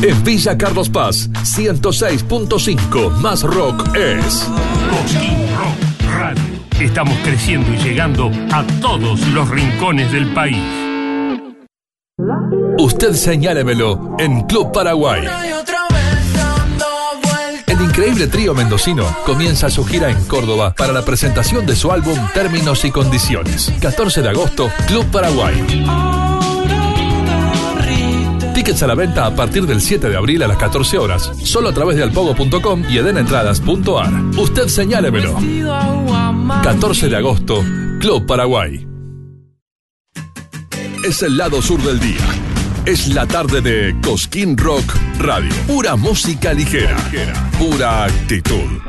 En Villa Carlos Paz, 106.5 más rock es Cosquín Rock Radio. Estamos creciendo y llegando a todos los rincones del país. Usted señálemelo en Club Paraguay. El increíble trío mendocino comienza su gira en Córdoba para la presentación de su álbum Términos y Condiciones. 14 de agosto, Club Paraguay. Tickets a la venta a partir del 7 de abril a las 14 horas, solo a través de alpogo.com y edenaentradas.ar. Usted señálemelo. 14 de agosto, Club Paraguay. Es el lado sur del día. Es la tarde de Cosquín Rock Radio. Pura música ligera. Pura actitud.